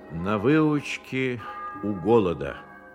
На выучке у голода.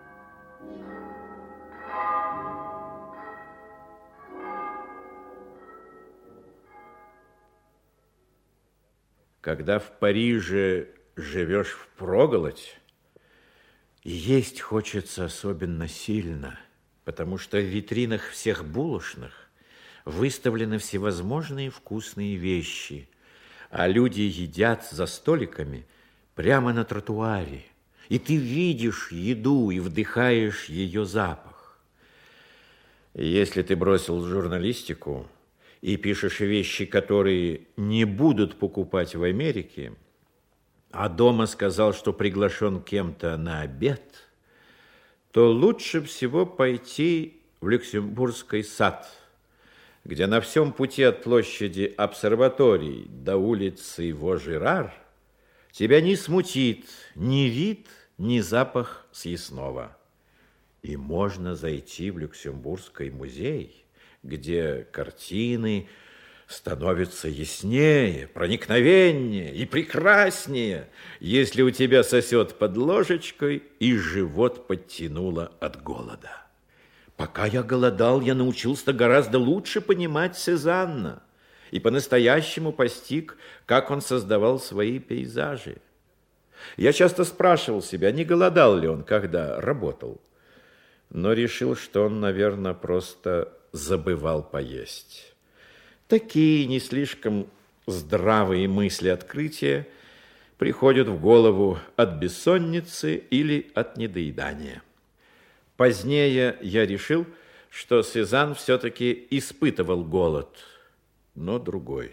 Когда в Париже живешь впроголодь, есть хочется особенно сильно, потому что в витринах всех булочных выставлены всевозможные вкусные вещи, а люди едят за столиками прямо на тротуаре, и ты видишь еду и вдыхаешь ее запах. Если ты бросил журналистику и пишешь вещи, которые не будут покупать в Америке, а дома сказал, что приглашен кем-то на обед, то лучше всего пойти в Люксембургский сад, где на всем пути от площади обсерваторий до улицы Вожерар тебя не смутит ни вид, ни запах съестного. И можно зайти в Люксембургский музей, где картины становятся яснее, проникновеннее и прекраснее, если у тебя сосет под ложечкой и живот подтянуло от голода. Пока я голодал, я научился гораздо лучше понимать Сезанна и по-настоящему постиг, как он создавал свои пейзажи. Я часто спрашивал себя, не голодал ли он, когда работал, но решил, что он, наверное, просто забывал поесть. Такие не слишком здравые мысли открытия приходят в голову от бессонницы или от недоедания. Позднее я решил, что Сезанн все-таки испытывал голод, но другой.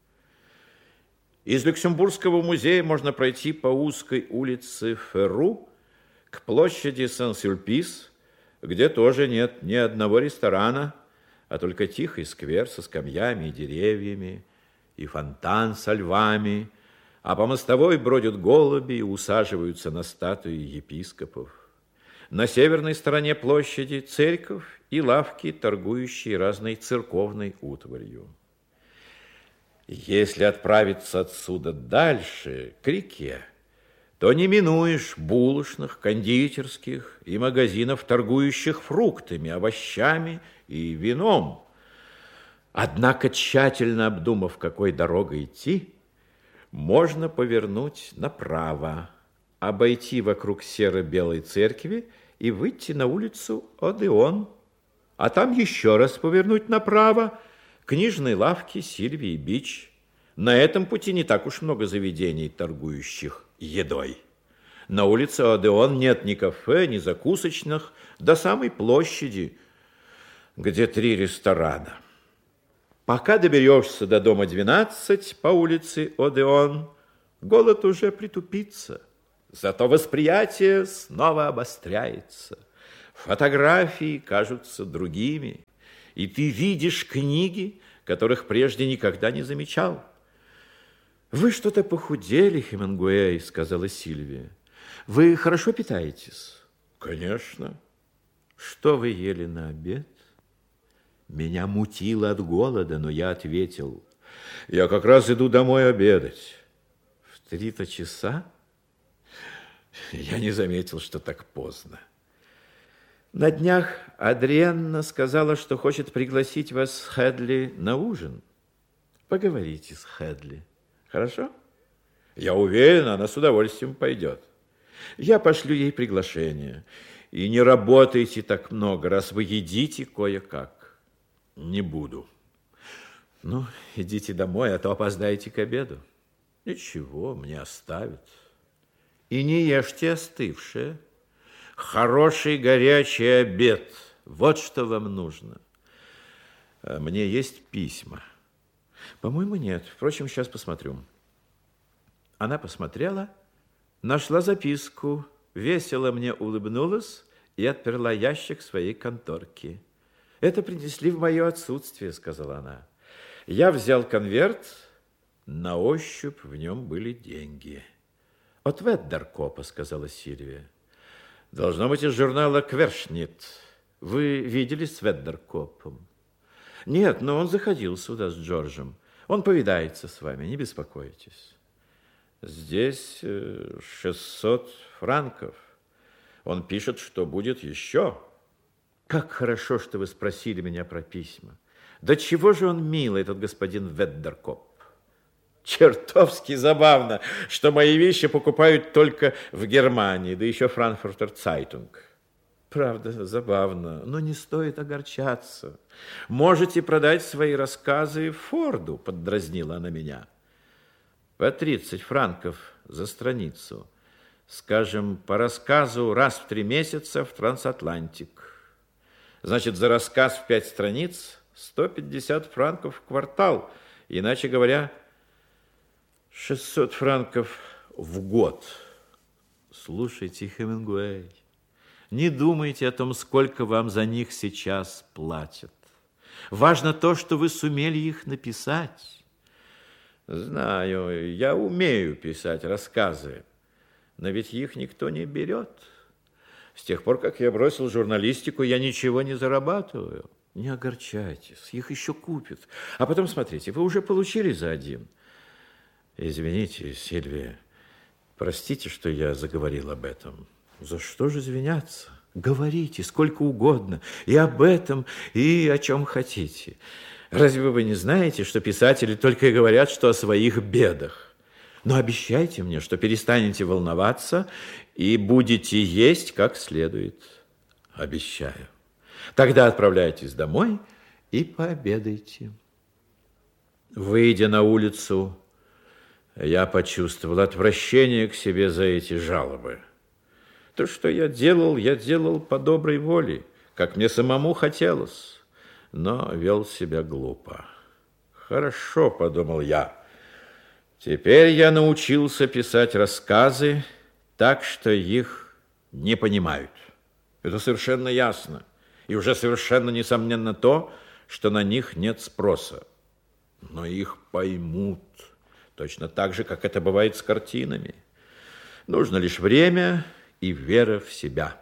Из Люксембургского музея можно пройти по узкой улице Ферру к площади Сен-Сюльпис, где тоже нет ни одного ресторана, а только тихий сквер со скамьями и деревьями, и фонтан со львами, а по мостовой бродят голуби и усаживаются на статуи епископов. На северной стороне площади церковь и лавки, торгующие разной церковной утварью. Если отправиться отсюда дальше, к реке, то не минуешь булочных, кондитерских и магазинов, торгующих фруктами, овощами и вином. Однако, тщательно обдумав, какой дорогой идти, можно повернуть направо, обойти вокруг серо-белой церкви и выйти на улицу Одеон, а там еще раз повернуть направо к книжной лавке Сильвии Бич. На этом пути не так уж много заведений, торгующих едой. На улице Одеон нет ни кафе, ни закусочных, до самой площади, где 3 ресторана. Пока доберешься до дома 12 по улице Одеон, голод уже притупится. Зато восприятие снова обостряется. Фотографии кажутся другими, и ты видишь книги, которых прежде никогда не замечал. «Вы что-то похудели, Хемингуэй», — сказала Сильвия. «Вы хорошо питаетесь?» «Конечно». «Что вы ели на обед?» Меня мутило от голода, но я ответил: «Я как раз иду домой обедать». «В 3 часа?» Я не заметил, что так поздно. На днях Адриенна сказала, что хочет пригласить вас с Хедли на ужин. Поговорите с Хедли. Хорошо? Я уверен, она с удовольствием пойдет. Я пошлю ей приглашение. И не работайте так много, раз вы едите кое-как. Не буду. Ну, идите домой, а то опоздаете к обеду. Ничего, мне оставят. И не ешьте остывшее. Хороший горячий обед. Вот что вам нужно. Мне есть письма. По-моему, нет. Впрочем, сейчас посмотрю. Она посмотрела, нашла записку, весело мне улыбнулась и отперла ящик своей конторки. «Это принесли в мое отсутствие», — сказала она. Я взял конверт, на ощупь в нем были деньги. «От Веддеркопа», — сказала Сильвия. «Должно быть из журнала «Квершнит». Вы видели с Веддеркопом?» «Нет, но он заходил сюда с Джорджем. Он повидается с вами, не беспокойтесь». Здесь 600 франков. Он пишет, что будет еще. Как хорошо, что вы спросили меня про письма. Да чего же он милый, этот господин Веддеркоп. Чертовски забавно, что мои вещи покупают только в Германии, да еще Франкфуртер Цайтунг. Правда, забавно, но не стоит огорчаться. Можете продать свои рассказы Форду, поддразнила она меня. По 30 франков за страницу. Скажем, по рассказу раз в 3 месяца в Трансатлантик. Значит, за рассказ в 5 страниц 150 франков в квартал. Иначе говоря, 600 франков в год. Слушайте, Хемингуэй, не думайте о том, сколько вам за них сейчас платят. Важно то, что вы сумели их написать. Знаю, я умею писать рассказы, но ведь их никто не берет. С тех пор, как я бросил журналистику, я ничего не зарабатываю. Не огорчайтесь, их еще купят. А потом, смотрите, вы уже получили за один. Извините, Сильвия, простите, что я заговорил об этом. За что же извиняться? Говорите сколько угодно, и об этом, и о чем хотите. Разве вы не знаете, что писатели только и говорят, что о своих бедах? Но обещайте мне, что перестанете волноваться и будете есть как следует. Обещаю. Тогда отправляйтесь домой и пообедайте. Выйдя на улицу, я почувствовал отвращение к себе за эти жалобы. То, что я делал по доброй воле, как мне самому хотелось, но вел себя глупо. Хорошо, подумал я. Теперь я научился писать рассказы так, что их не понимают. Это совершенно ясно. И уже совершенно несомненно то, что на них нет спроса. Но их поймут. Точно так же, как это бывает с картинами. Нужно лишь время и вера в себя.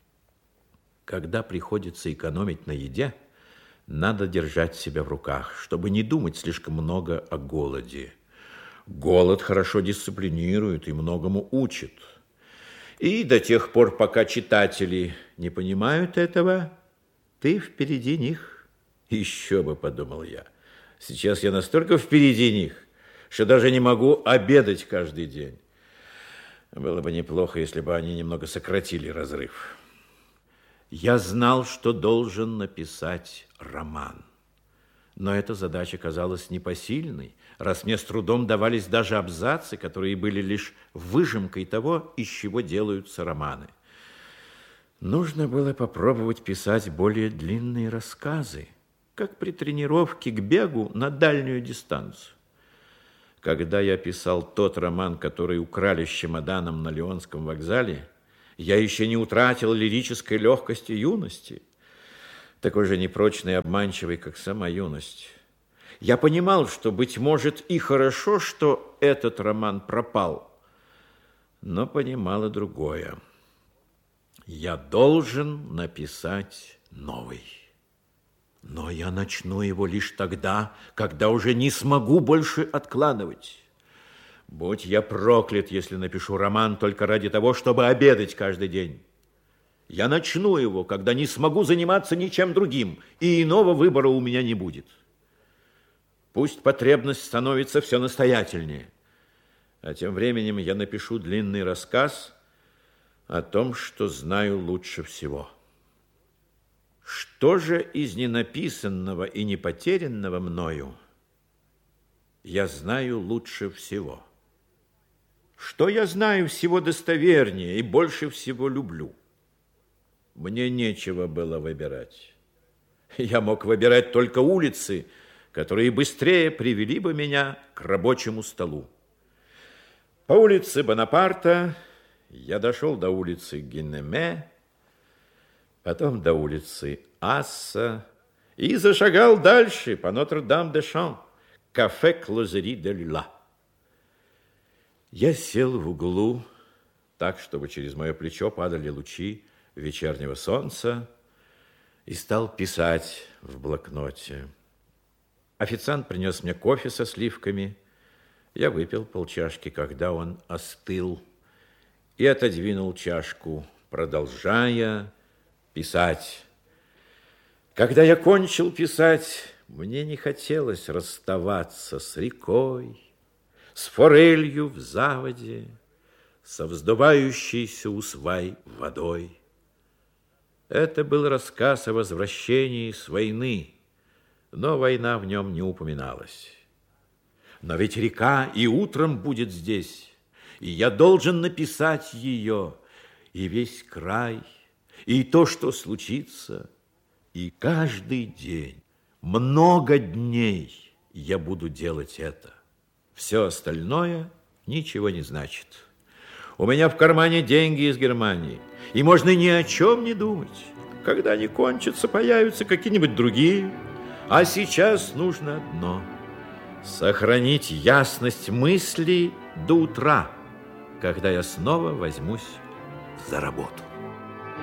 Когда приходится экономить на еде, надо держать себя в руках, чтобы не думать слишком много о голоде. Голод хорошо дисциплинирует и многому учит. И до тех пор, пока читатели не понимают этого, ты впереди них. Еще бы, подумал я. Сейчас я настолько впереди них, что даже не могу обедать каждый день. Было бы неплохо, если бы они немного сократили разрыв. Я знал, что должен написать роман. Но эта задача казалась непосильной, раз мне с трудом давались даже абзацы, которые были лишь выжимкой того, из чего делаются романы. Нужно было попробовать писать более длинные рассказы, как при тренировке к бегу на дальнюю дистанцию. Когда я писал тот роман, который украли с чемоданом на Лионском вокзале, я еще не утратил лирической легкости юности, такой же непрочной и обманчивой, как сама юность. Я понимал, что, быть может, и хорошо, что этот роман пропал, но понимал и другое. Я должен написать новый. Но я начну его лишь тогда, когда уже не смогу больше откладывать. Будь я проклят, если напишу роман только ради того, чтобы обедать каждый день. Я начну его, когда не смогу заниматься ничем другим, и иного выбора у меня не будет. Пусть потребность становится все настоятельнее. А тем временем я напишу длинный рассказ о том, что знаю лучше всего. Что же из ненаписанного и непотерянного мною я знаю лучше всего? Что я знаю всего достовернее и больше всего люблю? Мне нечего было выбирать. Я мог выбирать только улицы, которые быстрее привели бы меня к рабочему столу. По улице Бонапарта я дошел до улицы Генеме, потом до улицы Асса и зашагал дальше по Нотр-Дам-де-Шан, кафе Клозери-де-Люла. Я сел в углу, так, чтобы через мое плечо падали лучи вечернего солнца, и стал писать в блокноте. Официант принес мне кофе со сливками. Я выпил полчашки, когда он остыл, и отодвинул чашку, продолжая писать. Когда я кончил писать, мне не хотелось расставаться с рекой, с форелью в заводе, со вздувающейся у свай водой. Это был рассказ о возвращении с войны, но война в нем не упоминалась. Но ведь река и утром будет здесь, и я должен написать ее, и весь край, и то, что случится, и каждый день, много дней я буду делать это. Все остальное ничего не значит. У меня в кармане деньги из Германии, и можно ни о чем не думать. Когда они кончатся, появятся какие-нибудь другие. А сейчас нужно одно – сохранить ясность мысли до утра, когда я снова возьмусь за работу.